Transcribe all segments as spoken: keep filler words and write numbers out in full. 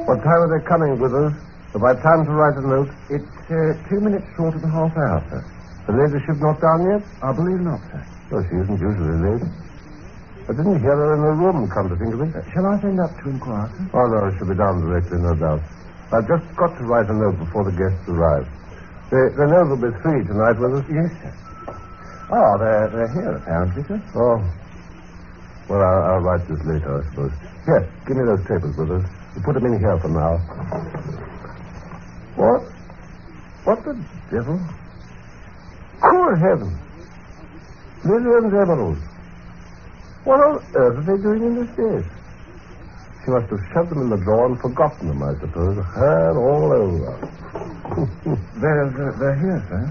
What time are they coming with us? Have I time to write a note? It's uh, two minutes short of the half hour, sir. The ladyship not down yet? I believe not, sir. Oh, she isn't usually late. I didn't hear her in the room, come to think of it. Uh, shall I send up to inquire, sir? Oh, no, she'll be down directly, no doubt. I've just got to write a note before the guests arrive. They, they know there'll be three tonight with us? Yes, sir. Oh, they're, they're here, apparently, sir. Oh. Well, I'll, I'll write this later, I suppose. Here, give me those papers with us. You put them in here for now. What? What the devil? Good heavens. Lillian's emeralds. What on earth are they doing in this case? She must have shoved them in the drawer and forgotten them, I suppose. Her all over. they're, they're, they're here, sir.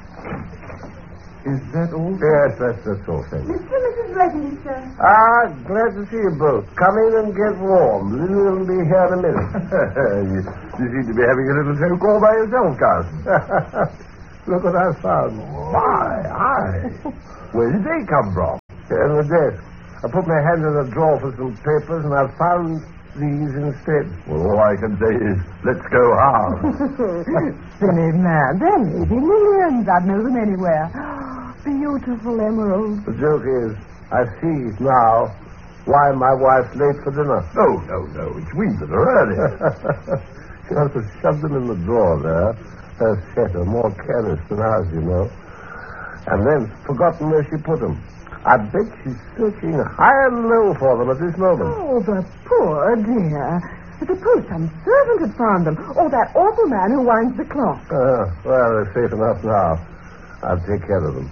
Is that all? Yes, that's, that's all, thank you. Mister and Missus Redding, sir. Ah, glad to see you both. Come in and get warm. Lily will be here in a minute. you, you seem to be having a little phone call by yourself, cousin. Look what I found. My, aye. Where did they come from? Here in the desk. I put my hand in the drawer for some papers, and I found these instead. Well, all I can say is, let's go hard. Silly man. They're Lady Lillian's. I'd know them anywhere. Beautiful emeralds. The joke is, I see now why my wife's late for dinner. No, no, no. It's we that are early. She must have shoved them in the drawer there. Her setter, more careless than ours, you know. And then forgotten where she put them. I bet she's searching high and low for them at this moment. Oh, the poor dear. Suppose some servant had found them, or that awful man who winds the clock. Uh, well, they're safe enough now. I'll take care of them.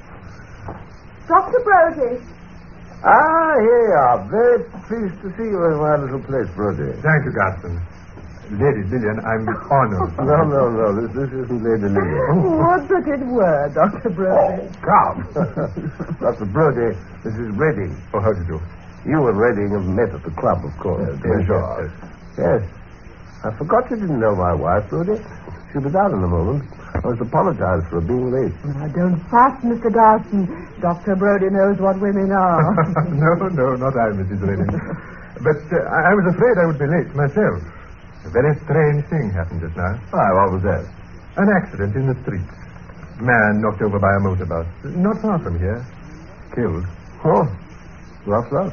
Doctor Brody. Ah, here you are. Very pleased to see you in my little place, Brody. Thank you, Gaston. Lady Lillian, I'm honored. No, no, no. This, this isn't Lady Lillian. Would that it were, Doctor Brody. Oh, come. Doctor Brody, this is Redding. Oh, how do you do? You and Redding have met at the club, of course. Yes, sure. Yes. I forgot you didn't know my wife, Brody. She'll be down in a moment. I must apologize for being late. Now, don't fuss, Mister Dawson. Doctor Brody knows what women are. no, no, not I, Missus Redding. But uh, I was afraid I would be late myself. A very strange thing happened just now. Aye, what was that? An accident in the street. Man knocked over by a motorbus. Not far from here. Killed. Oh, rough luck.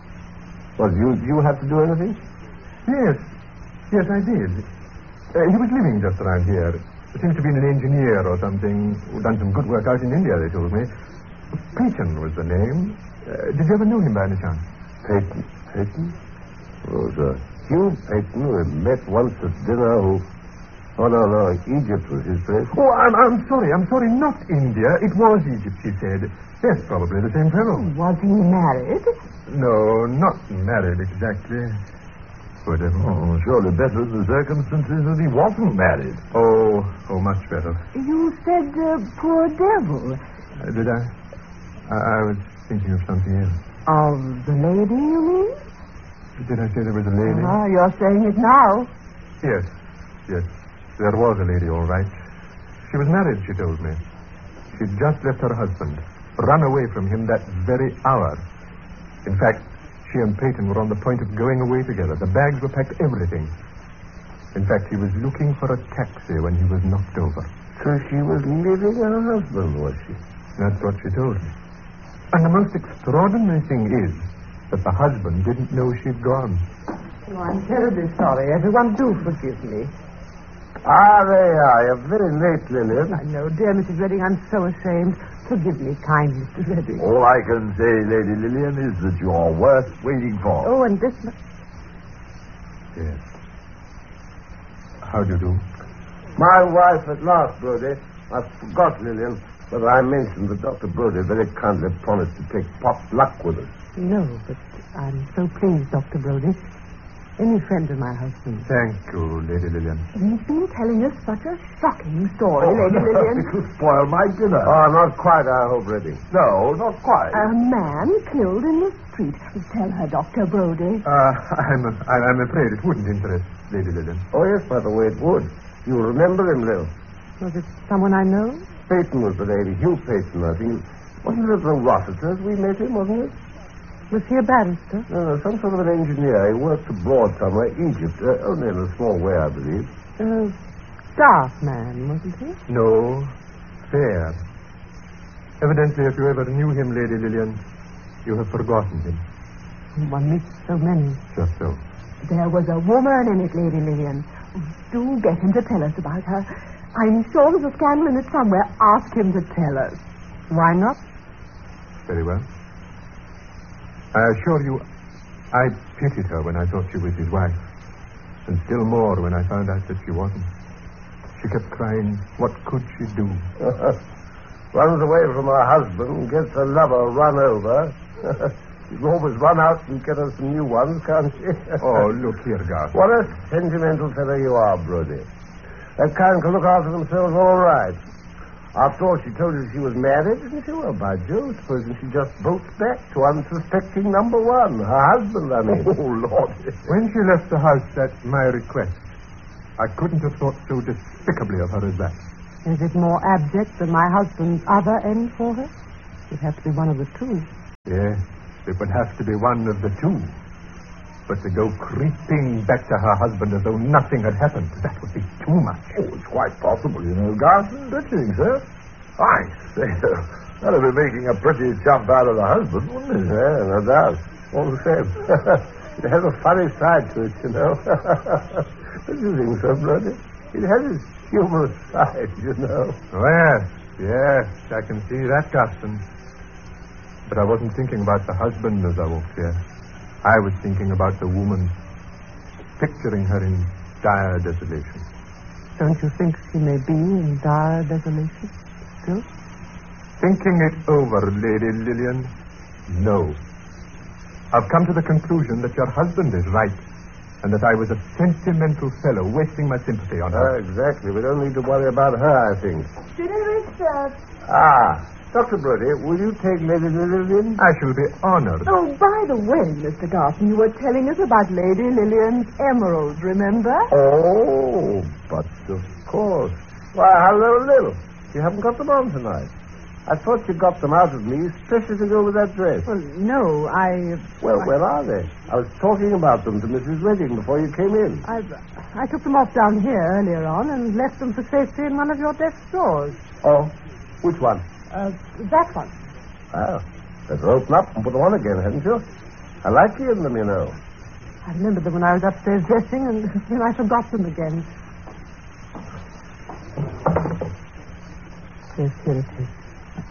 Well, you you have to do anything? Yes. Yes, I did. Uh, he was living just around here. Seems to be an engineer or something. Who done some good work out in India, they told me. Peyton was the name. Uh, did you ever know him by any chance? Peyton. Peyton? Oh, sir. Hugh Peyton, we met once at dinner, who... Oh, no, no, Egypt was his place. Oh, I'm, I'm sorry, I'm sorry, not India. It was Egypt, she said. Yes, probably the same fellow. Was he married? No, not married exactly. Poor devil. Oh, surely better the circumstances that he wasn't married. Oh, oh, much better. You said uh, poor devil. Uh, did I? I? I was thinking of something else. Of the lady, you mean? Did I say there was a lady? Ah, you're saying it now. Yes, yes. There was a lady, all right. She was married, she told me. She'd just left her husband, run away from him that very hour. In fact, she and Peyton were on the point of going away together. The bags were packed, everything. In fact, he was looking for a taxi when he was knocked over. So she was leaving her husband, was she? That's what she told me. And the most extraordinary thing is that the husband didn't know she'd gone. Oh, I'm terribly sorry. Everyone, do forgive me. Ah, there you are. You're very late, Lillian. I know, dear Missus Redding, I'm so ashamed. Forgive me, kind Mister Redding. All I can say, Lady Lillian, is that you're worth waiting for. Oh, and this... Yes. How do you do? My wife at last, Brody. I forgot, Lillian, but I mentioned that Doctor Brody very kindly promised to take pot luck with us. No, but I'm so pleased, Doctor Brody. Any friend of my husband's. Thank you, Lady Lillian. He's been telling us such a shocking story, Lady Lillian. It'll spoil my dinner. Oh, not quite, I hope, Redding. No, not quite. A man killed in the street. Tell her, Doctor Brody. Uh, I'm, I'm afraid it wouldn't interest Lady Lillian. Oh, yes, by the way, it would. You remember him, Lil? Was it someone I know? Peyton was the lady. Hugh Peyton, I think. Wasn't it at the Rossiters we met him, wasn't it? Was he a barrister? No, no, some sort of an engineer. He worked abroad somewhere, Egypt. Uh, only in a small way, I believe. A dark man, wasn't he? No, fair. Evidently, if you ever knew him, Lady Lillian, you have forgotten him. One meets so many. Just so. There was a woman in it, Lady Lillian. Do get him to tell us about her. I'm sure there's a scandal in it somewhere. Ask him to tell us. Why not? Very well. I assure you, I pitied her when I thought she was his wife. And still more when I found out that she wasn't. She kept crying, what could she do? Runs away from her husband, gets her lover run over. She can always run out and get her some new ones, can't she? Oh, look here, Garth. What a sentimental fellow you are, Brody. That kind can look after themselves all right. After all, she told you she was married, didn't she? Well, by Jove, supposing she just bolts back to unsuspecting number one, her husband, I mean. Oh, Lord. When she left the house at my request, I couldn't have thought so despicably of her as that. Is it more abject than my husband's other end for her? It'd have to be one of the two. Yes, it would have to be one of the two. But to go creeping back to her husband as though nothing had happened, that would be too much. Oh, it's quite possible, you know, Garth. Don't you think, sir? I say, that'll be making a pretty jump out of the husband, wouldn't it? Yeah, no doubt. All the same. It has a funny side to it, you know. Don't you think so, Brody? It has its humorous side, you know. Oh, yes, yes, I can see that, Gaston. But I wasn't thinking about the husband as I walked here. I was thinking about the woman, picturing her in dire desolation. Don't you think she may be in dire desolation still? Thinking it over, Lady Lillian, no. I've come to the conclusion that your husband is right, and that I was a sentimental fellow wasting my sympathy on her. Uh, exactly. We don't need to worry about her, I think. Dinner is served. Ah, Doctor Brody, will you take Lady Lillian? I shall be honored. Oh, by the way, Mister Garson, you were telling us about Lady Lillian's emeralds, remember? Oh, but of course. Why, hello, Lil. You haven't got them on tonight. I thought you got them out of me, especially to go with that dress. Well, no, I... Well, I, where are they? I was talking about them to Missus Redding before you came in. I, I took them off down here earlier on and left them for safety in one of your desk drawers. Oh, which one? Uh, that one. Oh, better open up and put them on again, hadn't you? I like you in them, you know. I remembered them when I was upstairs dressing, and then I forgot them again. Yes, here it is.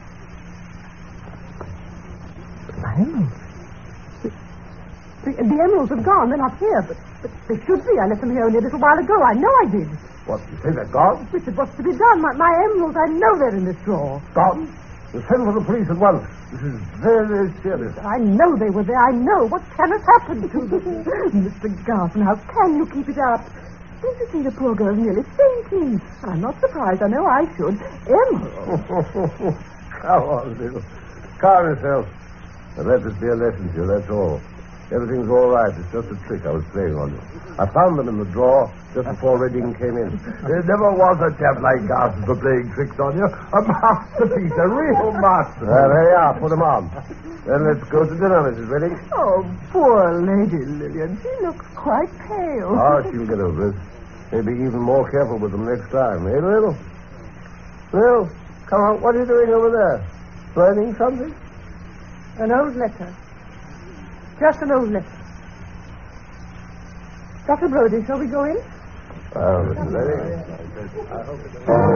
My emeralds. The, the, the emeralds have gone. They're not here, but, but they should be. I left them here only a little while ago. I know I did. What, you say they're gone? Richard, what's to be done? My, my emeralds, I know they're in this drawer. Gone? We'll send for the police at once. This is very, very serious. I know they were there. I know. What can have happened to them? Mister Garson, how can you keep it up? Don't you see the poor girl's nearly fainting? I'm not surprised. I know I should. Emerald. Come on, little. Calm yourself. And let this be a lesson to you, that's all. Everything's all right. It's just a trick I was playing on you. I found them in the drawer just before Redding came in. There never was a chap like Garson for playing tricks on you. A masterpiece, a real masterpiece. Well, there you are. Put them on. Then let's go to dinner, Missus Redding. Oh, poor Lady Lillian. She looks quite pale. Oh, she'll get over it. Maybe even more careful with them next time, eh, Little? Lil, come on. What are you doing over there? Learning something? An old letter. Just an old letter. Doctor Brody, shall we go in? Oh, Missus Redding.